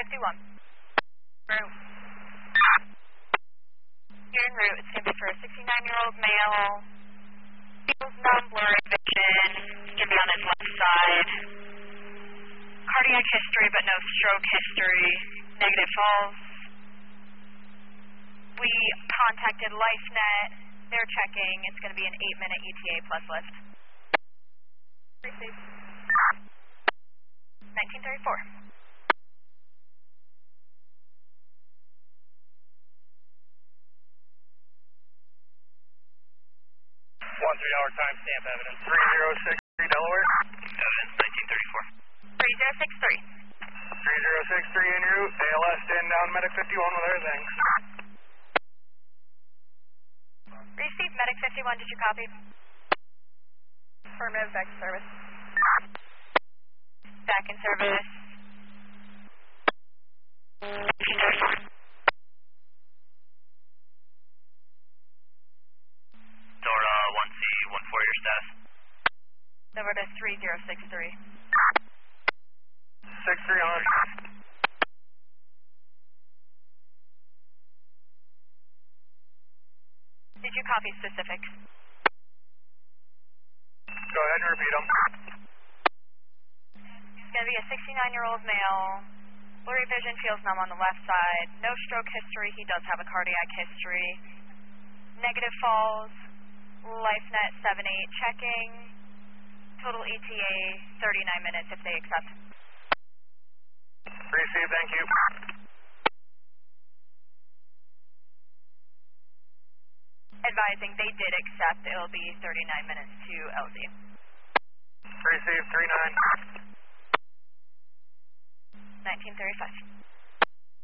51. Route. You're en route. It's going to be for a 69-year-old male. Feels numb, blurry vision. It's going to be on his left side. Cardiac history, but no stroke history. Negative falls. We contacted LifeNet. They're checking. It's going to be an 8-minute ETA plus lift. Receive. 1934. 13-hour timestamp evidence. 3063 Delaware. Evidence 1934. 3063. 3063 en route. ALS stand down medic 51 with everything. Received medic 51. Did you copy? Affirmative, back to service. Back in service. 1934. Dora 1C, 14, your status. Over to 3063. 63 on. Did you copy specifics? Go ahead and repeat them. It's going to be a 69-year-old male. Blurry vision, feels numb on the left side. No stroke history. He does have a cardiac history. Negative falls. LifeNet 78 checking. Total ETA 39 minutes if they accept. Receive, thank you. Advising they did accept. It'll be 39 minutes to LZ. Receive, 39. 1935.